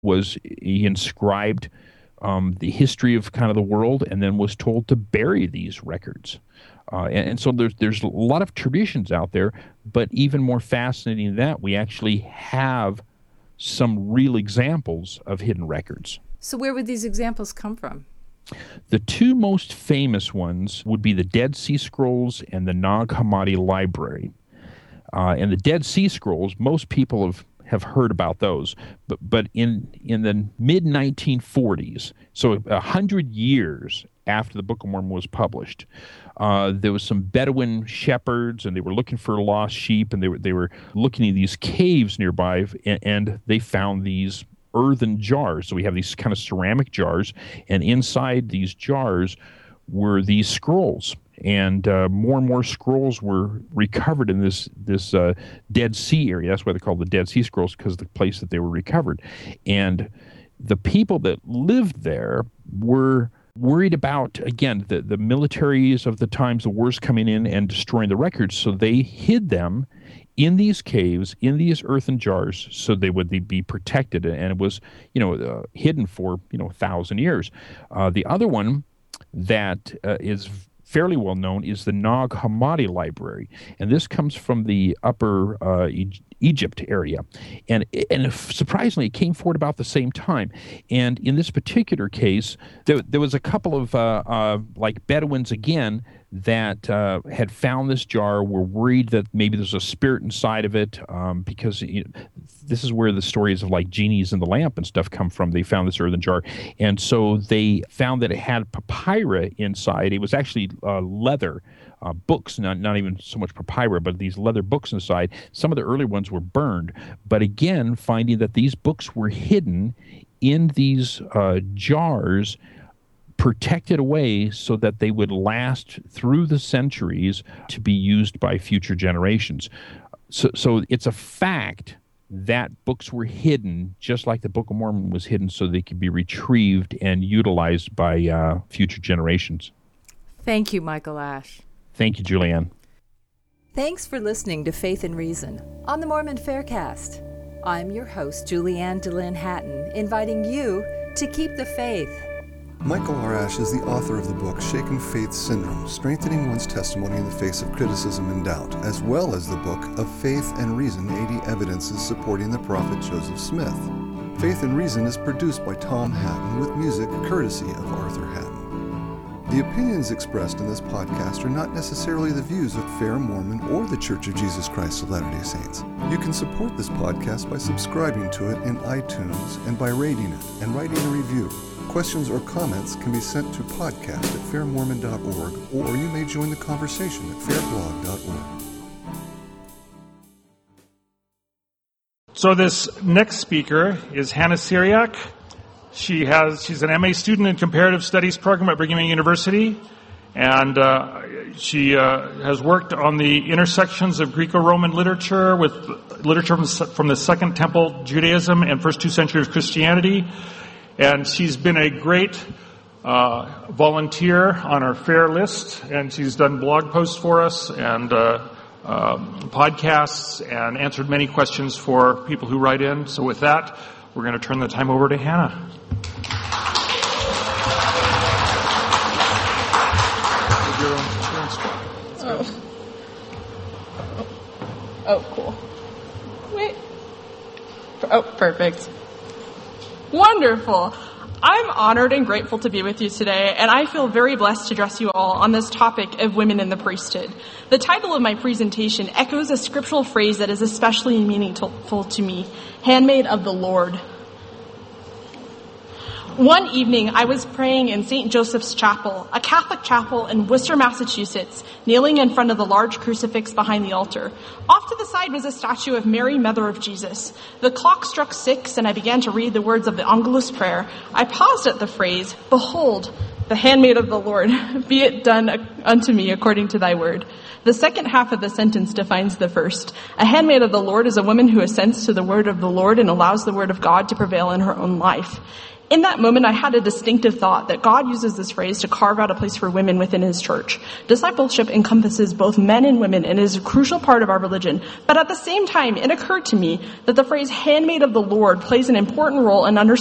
he inscribed the history of kind of the world, and then was told to bury these records. And so there's a lot of traditions out there, but even more fascinating than that, we actually have some real examples of hidden records. So where would these examples come from? The two most famous ones would be the Dead Sea Scrolls and the Nag Hammadi Library. And the Dead Sea Scrolls, most people have heard about those, but in the mid-1940s, so 100 years after the Book of Mormon was published, there was some Bedouin shepherds, and they were looking for lost sheep, and they were looking at these caves nearby, and they found these earthen jars. So we have these kind of ceramic jars, and inside these jars were these scrolls. And more scrolls were recovered in this Dead Sea area. That's why they're called the Dead Sea Scrolls, because of the place that they were recovered. And the people that lived there were worried about, again, the militaries of the times, the wars coming in and destroying the records. So they hid them in these caves, in these earthen jars, so they would be protected. And it was, hidden for, 1,000 years. The other one that is fairly well known is the Nag Hammadi Library. And this comes from the upper Egypt area. And surprisingly, it came forward about the same time. And in this particular case, there was a couple of like Bedouins again that had found this jar, were worried that maybe there's a spirit inside of it, because this is where the stories of like genies in the lamp and stuff come from. They found this earthen jar, and so they found that it had papyri inside. It was actually leather books, not even so much papyri, but these leather books inside. Some of the early ones were burned, but again, finding that these books were hidden in these jars, protected away so that they would last through the centuries to be used by future generations. So it's a fact that books were hidden, just like the Book of Mormon was hidden, so they could be retrieved and utilized by future generations. Thank you, Michael Ash. Thank you, Julianne. Thanks for listening to Faith and Reason on the Mormon Faircast. I'm your host, Julianne DeLynn Hatton, inviting you to keep the faith. Michael R. Ash is the author of the book Shaken Faith Syndrome, Strengthening One's Testimony in the Face of Criticism and Doubt, as well as the book Of Faith and Reason, 80 Evidences Supporting the Prophet Joseph Smith. Faith and Reason is produced by Tom Hatton with music courtesy of Arthur Hatton. The opinions expressed in this podcast are not necessarily the views of Fair Mormon or the Church of Jesus Christ of Latter-day Saints. You can support this podcast by subscribing to it in iTunes and by rating it and writing a review. Questions or comments can be sent to podcast@fairmormon.org, or you may join the conversation at fairblog.org. So this next speaker is Hannah Syriac. She's an MA student in Comparative Studies program at Brigham Young University, and she has worked on the intersections of Greco-Roman literature with literature from the Second Temple Judaism and first 2 centuries of Christianity. And she's been a great volunteer on our FAIR list, and she's done blog posts for us and podcasts and answered many questions for people who write in. So with that, we're going to turn the time over to Hannah. Oh, cool. Wait. Oh, perfect. Wonderful. I'm honored and grateful to be with you today, and I feel very blessed to address you all on this topic of women in the priesthood. The title of my presentation echoes a scriptural phrase that is especially meaningful to me, handmaid of the Lord. One evening, I was praying in St. Joseph's Chapel, a Catholic chapel in Worcester, Massachusetts, kneeling in front of the large crucifix behind the altar. Off to the side was a statue of Mary, Mother of Jesus. The clock struck 6, and I began to read the words of the Angelus prayer. I paused at the phrase, "Behold, the handmaid of the Lord, be it done unto me according to thy word. The second half of the sentence defines the first. A handmaid of the Lord is a woman who assents to the word of the Lord and allows the word of God to prevail in her own life. In that moment, I had a distinctive thought that God uses this phrase to carve out a place for women within his church. Discipleship encompasses both men and women and is a crucial part of our religion. But at the same time, it occurred to me that the phrase handmaid of the Lord plays an important role in understanding